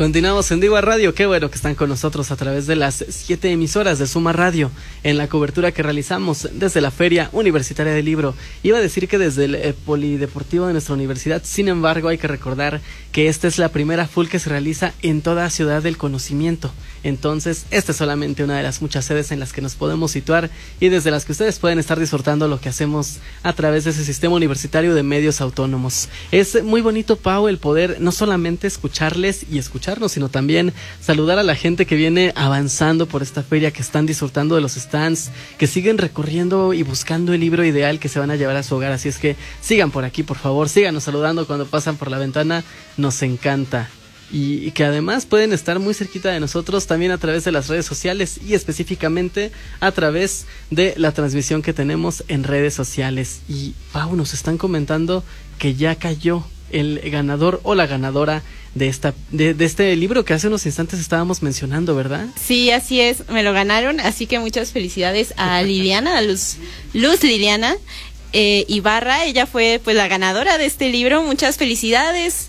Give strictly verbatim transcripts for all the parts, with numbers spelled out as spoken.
Continuamos en Diva Radio, qué bueno que están con nosotros a través de las siete emisoras de Suma Radio en la cobertura que realizamos desde la Feria Universitaria del Libro. Iba a decir que desde el eh, Polideportivo de nuestra universidad, sin embargo hay que recordar que esta es la primera full que se realiza en toda Ciudad del Conocimiento. Entonces, esta es solamente una de las muchas sedes en las que nos podemos situar y desde las que ustedes pueden estar disfrutando lo que hacemos a través de ese sistema universitario de medios autónomos. Es muy bonito, Pau, el poder no solamente escucharles y escucharnos, sino también saludar a la gente que viene avanzando por esta feria, que están disfrutando de los stands, que siguen recorriendo y buscando el libro ideal que se van a llevar a su hogar. Así es que sigan por aquí, por favor, síganos saludando cuando pasan por la ventana, nos encanta. Y que además pueden estar muy cerquita de nosotros también a través de las redes sociales y específicamente a través de la transmisión que tenemos en redes sociales. Y Pau, nos están comentando que ya cayó el ganador o la ganadora de esta de, de este libro que hace unos instantes estábamos mencionando, ¿verdad? Sí, así es, me lo ganaron, así que muchas felicidades a Liliana, a Luz, Luz Liliana eh, Ibarra. Ella fue pues la ganadora de este libro, muchas felicidades.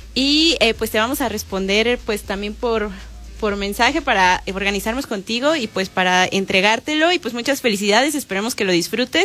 Y eh, pues te vamos a responder pues también por, por mensaje para organizarnos contigo y pues para entregártelo. Y pues muchas felicidades, esperemos que lo disfrutes.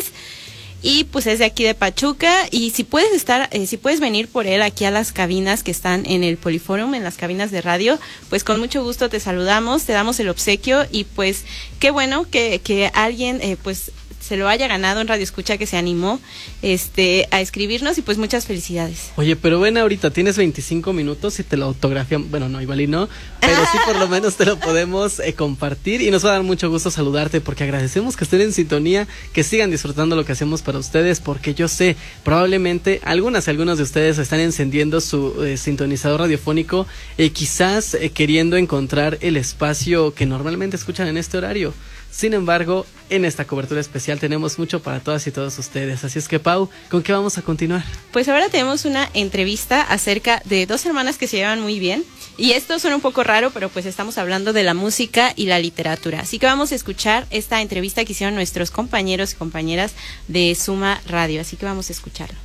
Y pues es de aquí de Pachuca. Y si puedes estar, eh, si puedes venir por él aquí a las cabinas que están en el Poliforum, en las cabinas de radio, pues con mucho gusto te saludamos, te damos el obsequio. Y pues qué bueno que, que alguien eh, pues se lo haya ganado en Radio Escucha, que se animó este a escribirnos y pues muchas felicidades. Oye, pero ven ahorita, tienes veinticinco minutos y te lo autografian, bueno, no, igual y no, pero sí por lo menos te lo podemos eh, compartir y nos va a dar mucho gusto saludarte porque agradecemos que estén en sintonía, que sigan disfrutando lo que hacemos para ustedes, porque yo sé, probablemente algunas y algunos de ustedes están encendiendo su eh, sintonizador radiofónico y eh, quizás eh, queriendo encontrar el espacio que normalmente escuchan en este horario. Sin embargo, en esta cobertura especial tenemos mucho para todas y todos ustedes. Así es que, Pau, ¿con qué vamos a continuar? Pues ahora tenemos una entrevista acerca de dos hermanas que se llevan muy bien. Y esto suena un poco raro, pero pues estamos hablando de la música y la literatura. Así que vamos a escuchar esta entrevista que hicieron nuestros compañeros y compañeras de Suma Radio. Así que vamos a escucharlo.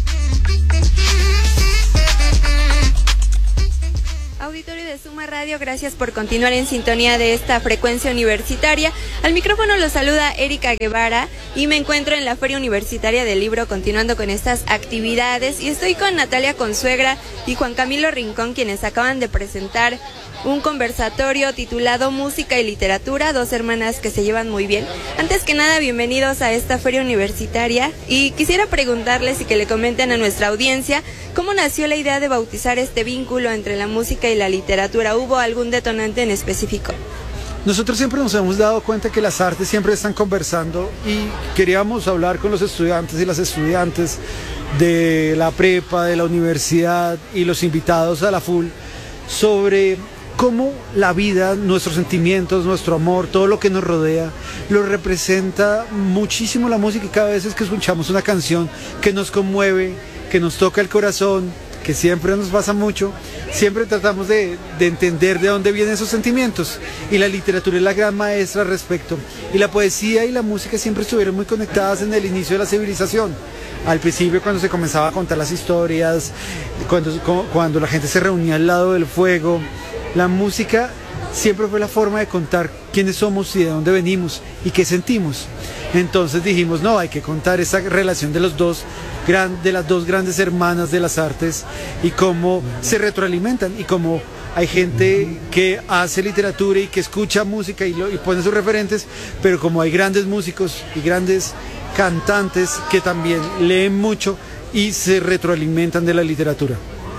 Auditorio de Suma Radio, gracias por continuar en sintonía de esta frecuencia universitaria. Al micrófono los saluda Erika Guevara y me encuentro en la Feria Universitaria del Libro continuando con estas actividades y estoy con Natalia Consuegra y Juan Camilo Rincón, quienes acaban de presentar un conversatorio titulado Música y Literatura, dos hermanas que se llevan muy bien. Antes que nada, bienvenidos a esta feria universitaria y quisiera preguntarles y que le comenten a nuestra audiencia cómo nació la idea de bautizar este vínculo entre la música y la literatura. ¿Hubo algún detonante en específico? Nosotros siempre nos hemos dado cuenta que las artes siempre están conversando y queríamos hablar con los estudiantes y las estudiantes de la prepa, de la universidad y los invitados a la full sobre cómo la vida, nuestros sentimientos, nuestro amor, todo lo que nos rodea, lo representa muchísimo la música y cada vez que escuchamos una canción que nos conmueve, que nos toca el corazón, que siempre nos pasa mucho, siempre tratamos de, de entender de dónde vienen esos sentimientos y la literatura es la gran maestra al respecto y la poesía y la música siempre estuvieron muy conectadas en el inicio de la civilización. Al principio cuando se comenzaba a contar las historias, cuando, cuando la gente se reunía al lado del fuego, la música siempre fue la forma de contar quiénes somos y de dónde venimos y qué sentimos. Entonces dijimos, no, hay que contar esa relación de los dos gran, de las dos grandes hermanas de las artes y cómo se retroalimentan y cómo hay gente que hace literatura y que escucha música y, lo, y pone sus referentes, pero como hay grandes músicos y grandes cantantes que también leen mucho y se retroalimentan de la literatura.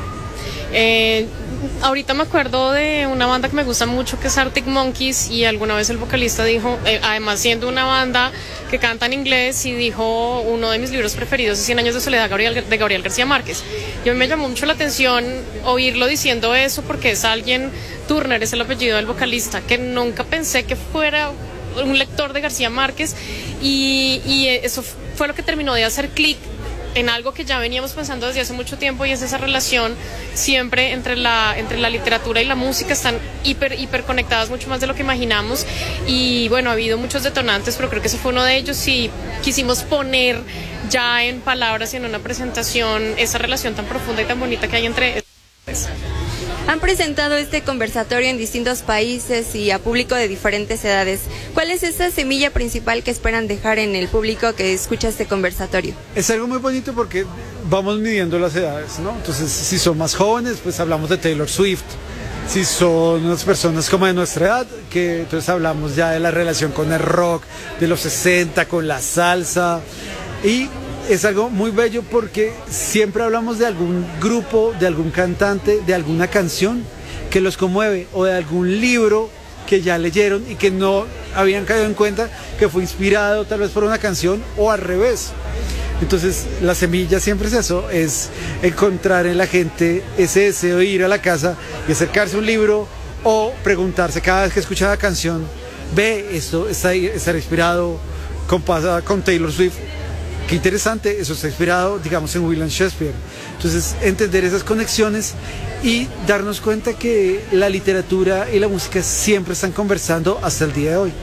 Eh, ahorita me acuerdo de una banda que me gusta mucho que es Arctic Monkeys y alguna vez el vocalista dijo, eh, además siendo una banda que canta en inglés, y dijo uno de mis libros preferidos es Cien años de soledad Gabriel, de Gabriel García Márquez. Y a mí me llamó mucho la atención oírlo diciendo eso porque es alguien, Turner es el apellido del vocalista, que nunca pensé que fuera un lector de García Márquez y, y eso fue lo que terminó de hacer clic en algo que ya veníamos pensando desde hace mucho tiempo, y es esa relación siempre entre la, entre la literatura y la música. Están hiper, hiper conectadas, mucho más de lo que imaginamos, y bueno, ha habido muchos detonantes, pero creo que ese fue uno de ellos, y quisimos poner ya en palabras y en una presentación esa relación tan profunda y tan bonita que hay entre... Han presentado este conversatorio en distintos países y a público de diferentes edades. ¿Cuál es esa semilla principal que esperan dejar en el público que escucha este conversatorio? Es algo muy bonito porque vamos midiendo las edades, ¿no? Entonces, si son más jóvenes, pues hablamos de Taylor Swift. Si son unas personas como de nuestra edad, que entonces hablamos ya de la relación con el rock, de los sesenta, con la salsa. Y es algo muy bello porque siempre hablamos de algún grupo, de algún cantante, de alguna canción que los conmueve o de algún libro que ya leyeron y que no habían caído en cuenta que fue inspirado tal vez por una canción o al revés. Entonces la semilla siempre es eso, es encontrar en la gente ese deseo de ir a la casa y acercarse a un libro o preguntarse cada vez que escucha la canción, ve, esto está, está inspirado con, con Taylor Swift. Qué interesante, eso está inspirado, digamos, en William Shakespeare. Entonces, entender esas conexiones y darnos cuenta que la literatura y la música siempre están conversando hasta el día de hoy.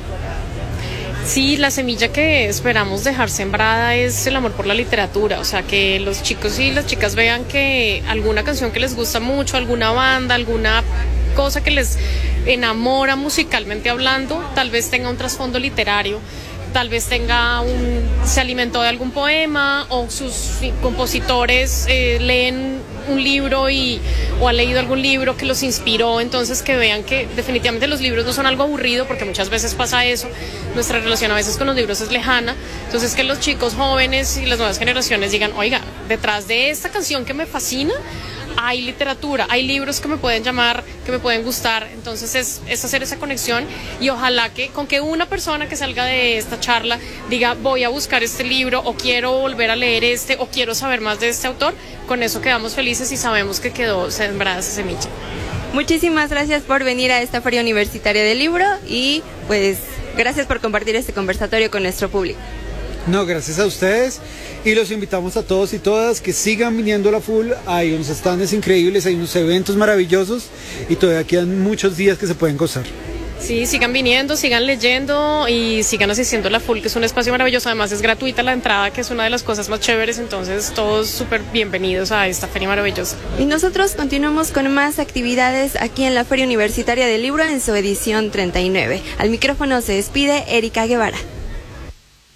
Sí, la semilla que esperamos dejar sembrada es el amor por la literatura, o sea, que los chicos y las chicas vean que alguna canción que les gusta mucho, alguna banda, alguna cosa que les enamora musicalmente hablando, tal vez tenga un trasfondo literario. Tal vez tenga un, se alimentó de algún poema o sus compositores eh, leen un libro y, o han leído algún libro que los inspiró, entonces que vean que definitivamente los libros no son algo aburrido, porque muchas veces pasa eso, nuestra relación a veces con los libros es lejana, entonces que los chicos jóvenes y las nuevas generaciones digan, oiga, detrás de esta canción que me fascina, hay literatura, hay libros que me pueden llamar, que me pueden gustar, entonces es, es hacer esa conexión y ojalá que con que una persona que salga de esta charla diga voy a buscar este libro o quiero volver a leer este o quiero saber más de este autor, con eso quedamos felices y sabemos que quedó sembrada esa semilla. Muchísimas gracias por venir a esta Feria Universitaria del Libro y pues gracias por compartir este conversatorio con nuestro público. No, gracias a ustedes y los invitamos a todos y todas que sigan viniendo a la Full. Hay unos stands increíbles, hay unos eventos maravillosos y todavía quedan muchos días que se pueden gozar. Sí, sigan viniendo, sigan leyendo y sigan asistiendo a la Full, que es un espacio maravilloso. Además es gratuita la entrada, que es una de las cosas más chéveres, entonces todos súper bienvenidos a esta feria maravillosa. Y nosotros continuamos con más actividades aquí en la Feria Universitaria del Libro en su edición treinta y nueve. Al micrófono se despide Erika Guevara.